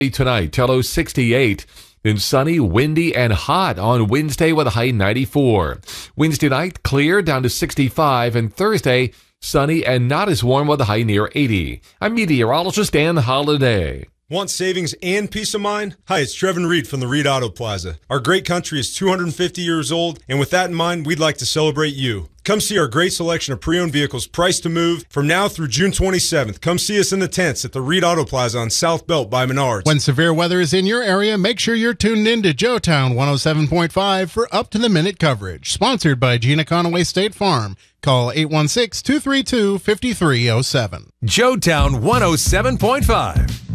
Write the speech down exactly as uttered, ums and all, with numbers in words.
Tonight, Tello sixty-eight. Then sunny, windy, and hot on Wednesday with a high ninety-four. Wednesday night, clear down to sixty-five. And Thursday, sunny and not as warm with a high near eighty. I'm meteorologist Dan Holiday. Want savings and peace of mind? Hi, it's Trevin Reed from the Reed Auto Plaza. Our great country is two hundred fifty years old, and with that in mind, we'd like to celebrate you. Come see our great selection of pre-owned vehicles priced to move from now through June twenty-seventh. Come see us in the tents at the Reed Auto Plaza on South Belt by Menards. When severe weather is in your area, make sure you're tuned in to Joetown one oh seven point five for up-to-the-minute coverage. Sponsored by Gina Conaway State Farm. Call eight one six, two three two, five three zero seven. Joetown one oh seven point five.